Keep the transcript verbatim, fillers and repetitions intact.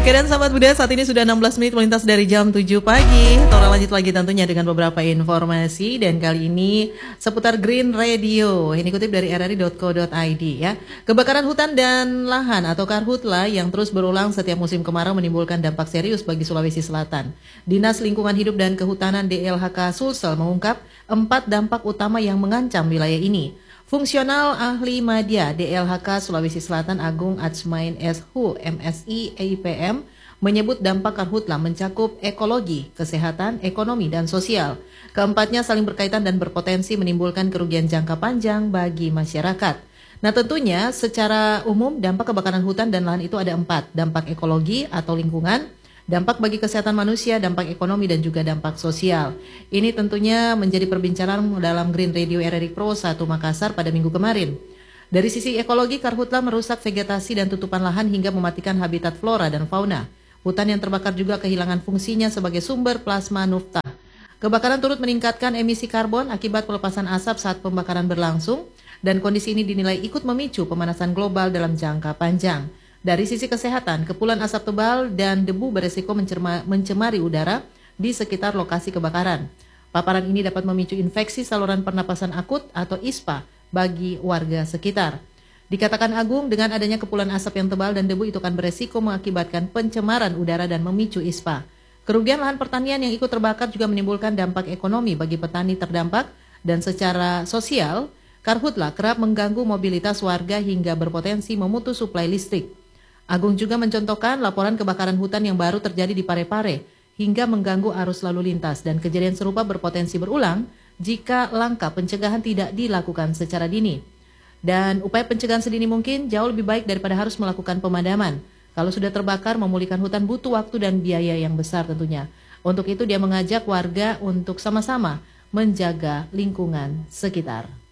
Oke, dan sahabat Buda, saat ini sudah enam belas menit melintas dari jam tujuh pagi. Tora lanjut lagi tentunya dengan beberapa informasi, dan kali ini seputar Green Radio. Ini kutip dari r r i dot co dot i d ya. Kebakaran hutan dan lahan atau karhutla yang terus berulang setiap musim kemarau menimbulkan dampak serius bagi Sulawesi Selatan. Dinas Lingkungan Hidup dan Kehutanan D L H K Sulsel mengungkap empat dampak utama yang mengancam wilayah ini. Fungsional Ahli Madya D L H K Sulawesi Selatan Agung Atsmain S. Hu, M Si, E I P M, menyebut dampak karhutla mencakup ekologi, kesehatan, ekonomi, dan sosial. Keempatnya saling berkaitan dan berpotensi menimbulkan kerugian jangka panjang bagi masyarakat. Nah, tentunya secara umum dampak kebakaran hutan dan lahan itu ada empat. Dampak ekologi atau lingkungan, dampak bagi kesehatan manusia, dampak ekonomi, dan juga dampak sosial. Ini tentunya menjadi perbincangan dalam Green Radio R R I Pro satu Makassar pada minggu kemarin. Dari sisi ekologi, karhutla merusak vegetasi dan tutupan lahan hingga mematikan habitat flora dan fauna. Hutan yang terbakar juga kehilangan fungsinya sebagai sumber plasma nuftah. Kebakaran turut meningkatkan emisi karbon akibat pelepasan asap saat pembakaran berlangsung, dan kondisi ini dinilai ikut memicu pemanasan global dalam jangka panjang. Dari sisi kesehatan, kepulan asap tebal dan debu beresiko mencerma, mencemari udara di sekitar lokasi kebakaran. Paparan ini dapat memicu infeksi saluran pernapasan akut atau I S P A bagi warga sekitar. Dikatakan Agung, dengan adanya kepulan asap yang tebal dan debu itu akan beresiko mengakibatkan pencemaran udara dan memicu I S P A. Kerugian lahan pertanian yang ikut terbakar juga menimbulkan dampak ekonomi bagi petani terdampak, dan secara sosial, karhutla kerap mengganggu mobilitas warga hingga berpotensi memutus suplai listrik. Agung juga mencontohkan laporan kebakaran hutan yang baru terjadi di Parepare hingga mengganggu arus lalu lintas, dan kejadian serupa berpotensi berulang jika langkah pencegahan tidak dilakukan secara dini. Dan upaya pencegahan sedini mungkin jauh lebih baik daripada harus melakukan pemadaman. Kalau sudah terbakar, memulihkan hutan butuh waktu dan biaya yang besar tentunya. Untuk itu dia mengajak warga untuk sama-sama menjaga lingkungan sekitar.